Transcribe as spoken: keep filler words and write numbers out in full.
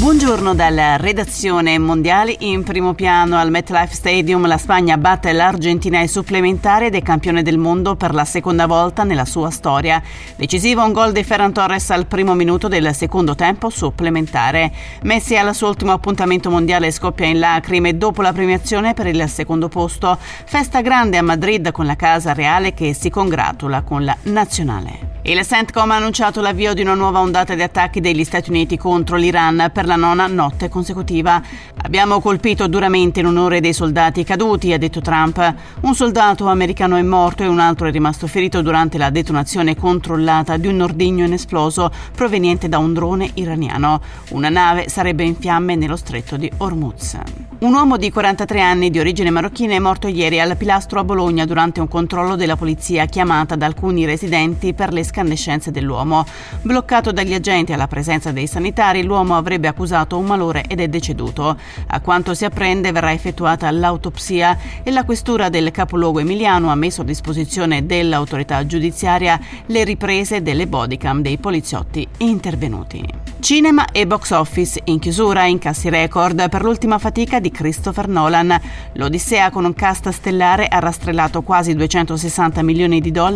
Buongiorno dalla redazione. Mondiali in primo piano al MetLife Stadium. La Spagna batte l'Argentina ai supplementari ed è campione del mondo per la seconda volta nella sua storia. Decisivo un gol di Ferran Torres al primo minuto del secondo tempo supplementare. Messi al suo ultimo appuntamento mondiale scoppia in lacrime dopo la premiazione per il secondo posto. Festa grande a Madrid con la Casa Reale che si congratula con la nazionale. Il CENTCOM ha annunciato l'avvio di una nuova ondata di attacchi degli Stati Uniti contro l'Iran per la nona notte consecutiva. Abbiamo colpito duramente in onore dei soldati caduti, ha detto Trump. Un soldato americano è morto e un altro è rimasto ferito durante la detonazione controllata di un ordigno inesploso proveniente da un drone iraniano. Una nave sarebbe in fiamme nello stretto di Hormuz. Un uomo di quarantatré anni di origine marocchina è morto ieri al Pilastro a Bologna durante un controllo della polizia chiamata da alcuni residenti per le scannescenze dell'uomo. Bloccato dagli agenti alla presenza dei sanitari, l'uomo avrebbe accusato un malore ed è deceduto. A quanto si apprende verrà effettuata l'autopsia e la questura del capoluogo emiliano ha messo a disposizione dell'autorità giudiziaria le riprese delle bodycam dei poliziotti intervenuti. Cinema e box office in chiusura, incassi record per l'ultima fatica di Christopher Nolan. L'Odissea con un cast stellare ha rastrellato quasi duecentosessanta milioni di dollari